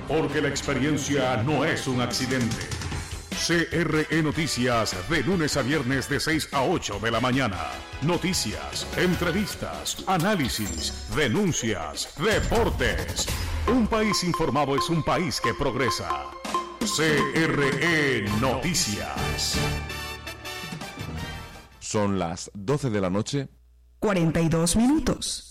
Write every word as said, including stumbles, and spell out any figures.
porque la experiencia no es un accidente. C R E Noticias, de lunes a viernes de seis a ocho de la mañana. Noticias, entrevistas, análisis, denuncias, deportes. Un país informado es un país que progresa. C R E Noticias. Son las doce de la noche. cuarenta y dos minutos.